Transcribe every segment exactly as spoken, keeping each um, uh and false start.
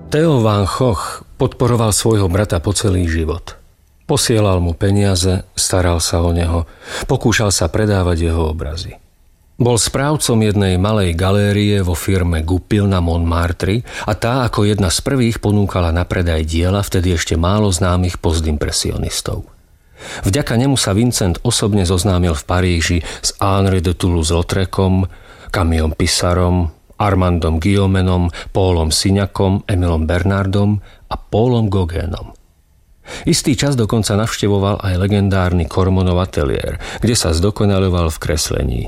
Theo van Gogh podporoval svojho brata po celý život. Posielal mu peniaze, staral sa o neho, pokúšal sa predávať jeho obrazy. Bol správcom jednej malej galérie vo firme Goupil na Montmartre a tá ako jedna z prvých ponúkala na predaj diela vtedy ešte málo známych postimpresionistov. Vďaka nemu sa Vincent osobne zoznámil v Paríži s Henri de Toulouse-Lautrecom, Camilleom Pissarom, Armandom Guillaumenom, Paulom Signakom, Emilom Bernardom a Paulom Gauguinom. Istý čas dokonca navštevoval aj legendárny Cormonov ateliér, kde sa zdokonaľoval v kreslení.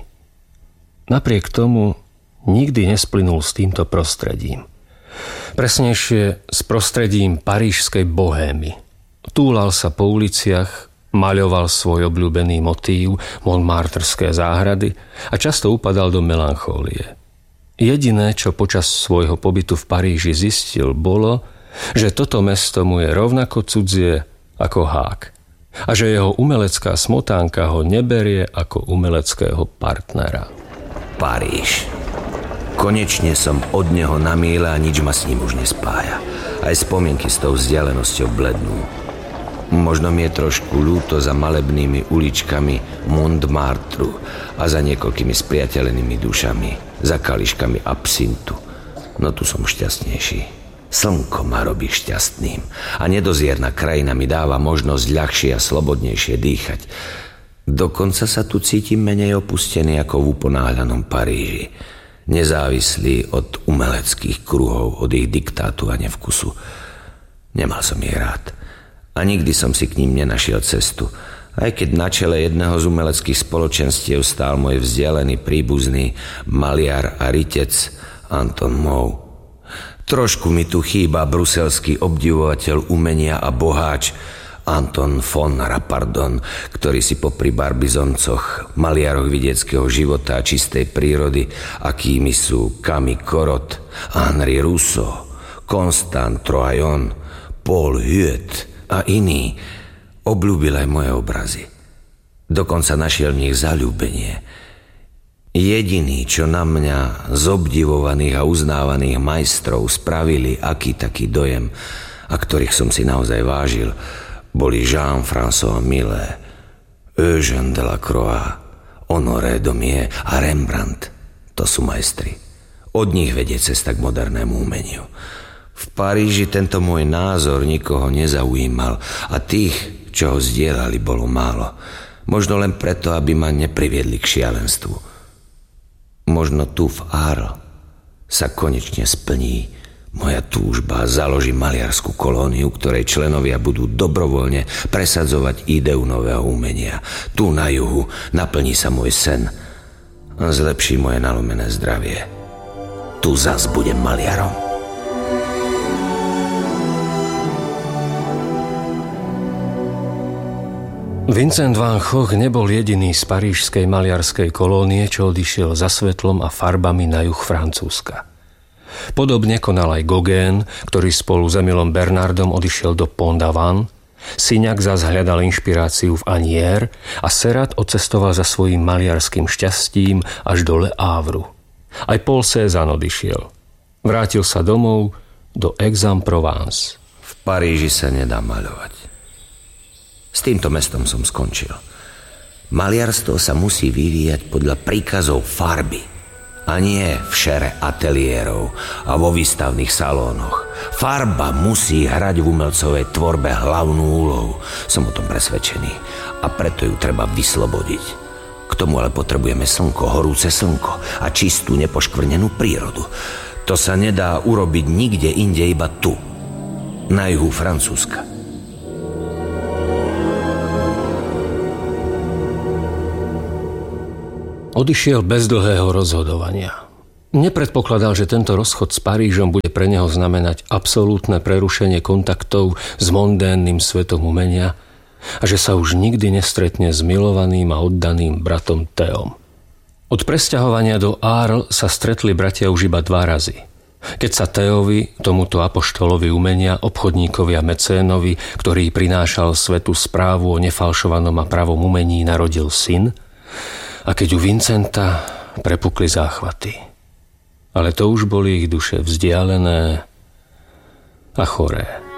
Napriek tomu nikdy nesplynul s týmto prostredím. Presnejšie s prostredím parížskej bohémy. Túlal sa po uliciach, maľoval svoj obľúbený motív, montmartrské záhrady a často upadal do melanchólie. Jediné, čo počas svojho pobytu v Paríži zistil, bolo, že toto mesto mu je rovnako cudzie ako Hák a že jeho umelecká smotánka ho neberie ako umeleckého partnera. Paríž. Konečne som od neho na míle a nič ma s ním už nespája. Aj spomienky s tou vzdialenosťou blednú. Možno mi je trošku ľúto za malebnými uličkami Montmartru a za niekoľkými spriateľenými dušami, za kališkami absintu. No tu som šťastnejší. Slnko ma robí šťastným a nedozierna krajina mi dáva možnosť ľahšie a slobodnejšie dýchať. Dokonca sa tu cítim menej opustený ako v uponáhľanom Paríži. Nezávislý od umeleckých kruhov, od ich diktátu a nevkusu. Nemal som ich rád. A nikdy som si k ním nenašiel cestu. Aj keď na čele jedného z umeleckých spoločenstiev stál môj vzdialený príbuzný maliar a rytec Anton Mou. Trošku mi tu chýba bruselský obdivovateľ umenia a boháč Anton von Rappardon, ktorý si popri barbizoncoch, maliaroch vidieckého života a čistej prírody, akými sú Camille Corot, Henri Rousseau, Constant Troyon, Paul Huet a iní, obľúbil aj moje obrazy. Dokonca našiel v nich zaľúbenie. Jediní, čo na mňa z obdivovaných a uznávaných majstrov spravili aký taký dojem, a ktorých som si naozaj vážil, boli Jean-François Millet, Eugène Delacroix, Honoré Daumier a Rembrandt. To sú majstri. Od nich vedie cesta k modernému umeniu. V Paríži tento môj názor nikoho nezaujímal a tých, čo ho zdieľali, bolo málo. Možno len preto, aby ma nepriviedli k šialenstvu. Možno tu v Arles sa konečne splní moja túžba, založí maliarskú kolóniu, ktorej členovia budú dobrovoľne presadzovať ideu nového umenia. Tu na juhu naplní sa môj sen a zlepší moje nalomené zdravie. Tu zas budem maliarom. Vincent van Gogh nebol jediný z parížskej maliarskej kolónie, čo odišiel za svetlom a farbami na juh Francúzska. Podobne konal aj Gauguin, ktorý spolu s Emilom Bernardom odišiel do Pont-d'Aven, Signac zas hľadal inšpiráciu v Asnières a Seurat odcestoval za svojím maliarským šťastím až do Le Havru. Aj Paul Cézanne odišiel. Vrátil sa domov do Aix-en-Provence. V Paríži sa nedá maľovať. S týmto mestom som skončil. Maliarstvo sa musí vyvíjať podľa príkazov farby a nie v šere ateliérov a vo výstavných salónoch. Farba musí hrať v umelcovej tvorbe hlavnú úlohu. Som o tom presvedčený a preto ju treba vyslobodiť. K tomu ale potrebujeme slnko, horúce slnko a čistú, nepoškvrnenú prírodu. To sa nedá urobiť nikde inde, iba tu, na juhu Francúzska. Odišiel bez dlhého rozhodovania. Nepredpokladal, že tento rozchod s Parížom bude pre neho znamenať absolútne prerušenie kontaktov s mondénnym svetom umenia a že sa už nikdy nestretne s milovaným a oddaným bratom Theom. Od presťahovania do Arles sa stretli bratia už iba dva razy. Keď sa Theovi, tomuto apoštolovi umenia, obchodníkovi a mecénovi, ktorý prinášal svetu správu o nefalšovanom a pravom umení, narodil syn, a keď u Vincenta prepukli záchvaty. Ale to už boli ich duše vzdialené a choré.